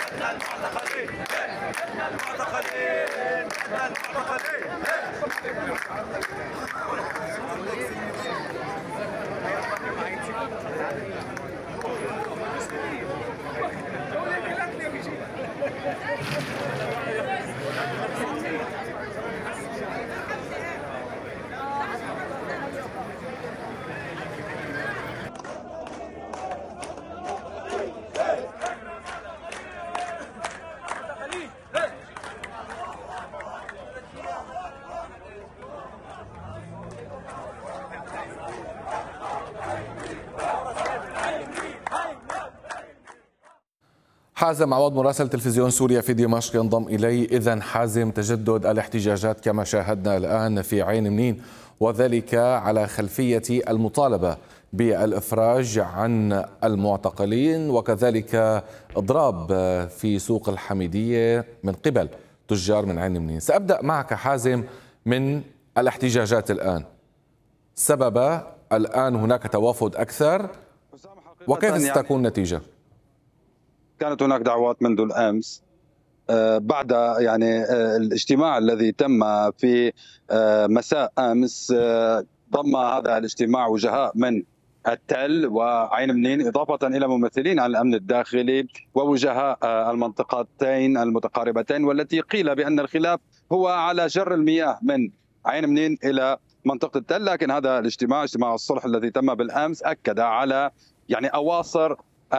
حازم عوض مراسل تلفزيون سوريا في دمشق ينضم إلي. إذن حازم، تجدد الاحتجاجات كما شاهدنا الآن في عين منين، وذلك على خلفية المطالبة بالإفراج عن المعتقلين وكذلك إضراب في سوق الحميدية من قبل تجار من عين منين. سأبدأ معك حازم من الاحتجاجات الآن. سبب الآن هناك توافد أكثر، وكيف ستكون النتيجة؟ كانت هناك دعوات منذ الأمس بعد الاجتماع الذي تم في مساء أمس. ضم هذا الاجتماع وجهاء من التل وعين منين، إضافة إلى ممثلين عن الأمن الداخلي ووجهاء المنطقتين المتقاربتين، والتي قيل بأن الخلاف هو على جر المياه من عين منين إلى منطقة التل. لكن هذا اجتماع الصلح الذي تم بالأمس أكد على أواصر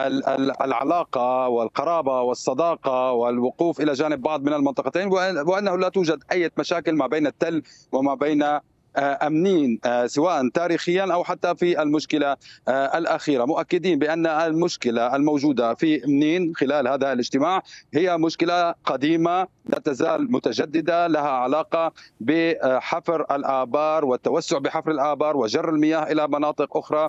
العلاقة والقرابة والصداقة والوقوف إلى جانب بعض من المنطقتين، وأنه لا توجد أي مشاكل ما بين التل وما بين أمنين، سواء تاريخيا أو حتى في المشكلة الأخيرة، مؤكدين بأن المشكلة الموجودة في منين خلال هذا الاجتماع هي مشكلة قديمة لا تزال متجددة، لها علاقة بحفر الآبار والتوسع بحفر الآبار وجر المياه إلى مناطق أخرى،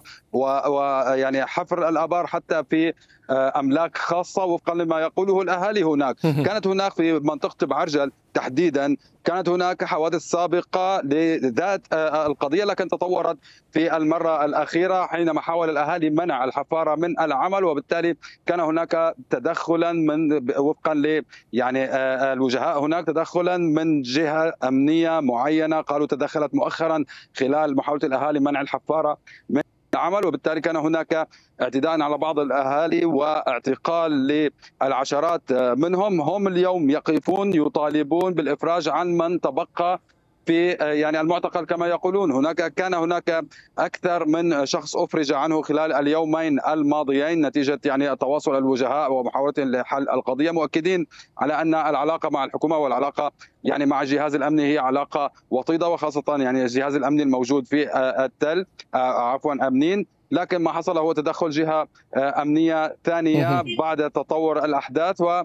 حفر الآبار حتى في أملاك خاصة وفقا لما يقوله الأهالي هناك. كانت هناك في منطقة بعرجل تحديدا كانت هناك حوادث سابقة لذات القضية، لكن تطورت في المرة الأخيرة حينما حاول الأهالي منع الحفارة من العمل، وبالتالي كان هناك تدخلا من وفقا ل الوجهاء هناك تدخلا من جهة أمنية معينة، قالوا تدخلت مؤخرا خلال محاولة الأهالي منع الحفارة من العمل، وبالتالي كان هناك اعتداء على بعض الأهالي واعتقال للعشرات منهم. هم اليوم يقفون يطالبون بالإفراج عن من تبقى في المعتقل كما يقولون. كان هناك أكثر من شخص أفرج عنه خلال اليومين الماضيين نتيجة تواصل الوجهاء ومحاولة لحل القضية، مؤكدين على أن العلاقة مع الحكومة والعلاقة مع الجهاز الأمني هي علاقة وطيدة، وخاصة الجهاز الأمني الموجود في التل أمنين. لكن ما حصل هو تدخل جهة أمنية ثانية بعد تطور الأحداث، و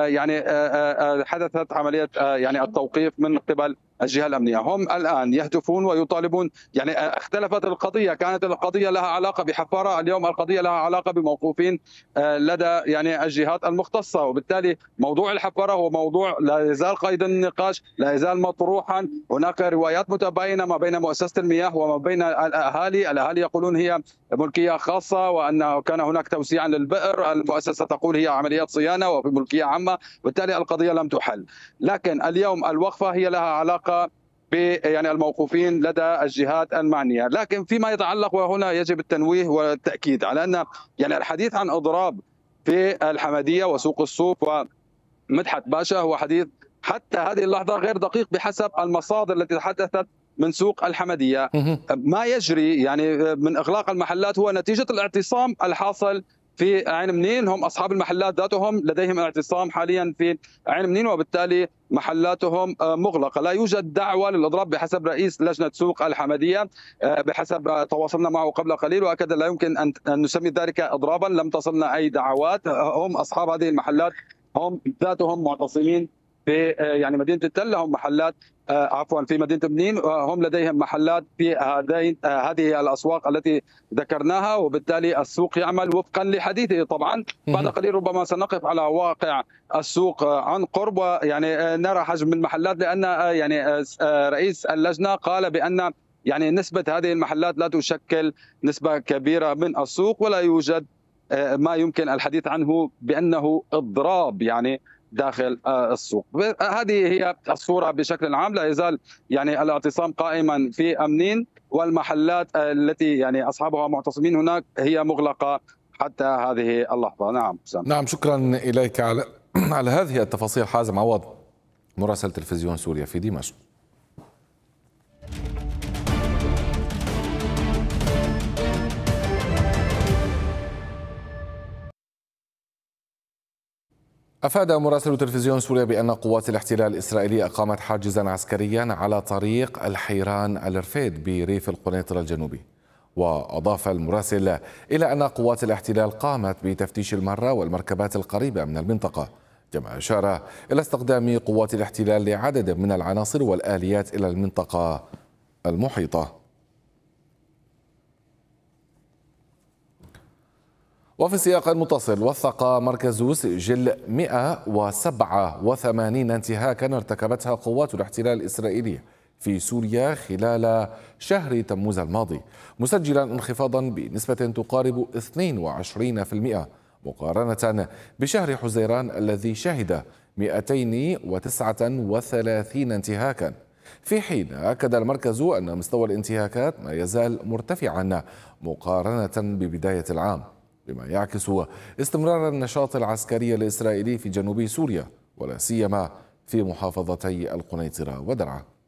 حدثت عملية التوقيف من قبل الجهة الأمنية. هم الآن يهتفون ويطالبون، اختلفت القضية، كانت القضية لها علاقة بحفارة، اليوم القضية لها علاقة بموقوفين لدى الجهات المختصة، وبالتالي موضوع الحفارة هو موضوع لا يزال قيد النقاش، لا يزال مطروحا. هناك روايات متباينة ما بين مؤسسة المياه وما بين الأهالي يقولون هي ملكية خاصة وأن كان هناك توسيع للبئر، المؤسسة تقول هي عمليات صيانة وفي ملكية عامة، بالتالي القضية لم تحل. لكن اليوم الوقفة هي لها علاقة بالموقوفين لدى الجهات المعنية. لكن فيما يتعلق، وهنا يجب التنويه والتأكيد على أن الحديث عن إضراب في الحمدية وسوق الصوف ومدحت باشا هو حديث حتى هذه اللحظة غير دقيق بحسب المصادر التي تحدثت من سوق الحمدية. ما يجري من إغلاق المحلات هو نتيجة الاعتصام الحاصل في عين منين. هم أصحاب المحلات ذاتهم لديهم اعتصام حاليا في عين منين، وبالتالي محلاتهم مغلقة. لا يوجد دعوة للإضراب بحسب رئيس لجنة سوق الحمدية، بحسب تواصلنا معه قبل قليل، وأكد لا يمكن أن نسمي ذلك إضرابا، لم تصلنا أي دعوات. هم أصحاب هذه المحلات هم ذاتهم معتصمين في مدينة التل، لهم محلات في مدينة منين، هم لديهم محلات في هذه الأسواق التي ذكرناها، وبالتالي السوق يعمل وفقا لحديثه. طبعا بعد قليل ربما سنقف على واقع السوق عن قرب نرى حجم المحلات، لأن رئيس اللجنة قال بأن نسبة هذه المحلات لا تشكل نسبة كبيرة من السوق، ولا يوجد ما يمكن الحديث عنه بأنه إضراب يعني داخل السوق. هذه هي الصورة بشكل عام. لا يزال يعني الاعتصام قائما في أمنين، والمحلات التي يعني أصحابها معتصمين هناك هي مغلقة حتى هذه اللحظة. نعم سام. نعم، شكرا إليك على على هذه التفاصيل حازم عوض، مراسل تلفزيون سوريا في دمشق. أفاد مراسل تلفزيون سوريا بأن قوات الاحتلال الإسرائيلية أقامت حاجزا عسكريا على طريق الحيران الرفيد بريف القنيطرة الجنوبي. وأضاف المراسل إلى أن قوات الاحتلال قامت بتفتيش المرة والمركبات القريبة من المنطقة، كما أشار إلى استخدام قوات الاحتلال لعدد من العناصر والآليات إلى المنطقة المحيطة. وفي السياق المتصل، وثق مركز سجل 187 انتهاكا ارتكبتها قوات الاحتلال الإسرائيلية في سوريا خلال شهر تموز الماضي، مسجلا انخفاضا بنسبة تقارب 22% مقارنة بشهر حزيران الذي شهد 239 انتهاكا. في حين أكد المركز أن مستوى الانتهاكات ما يزال مرتفعا مقارنة ببداية العام، بما يعكس استمرار النشاط العسكري الإسرائيلي في جنوب سوريا، ولا سيما في محافظتي القنيطرة ودرعا.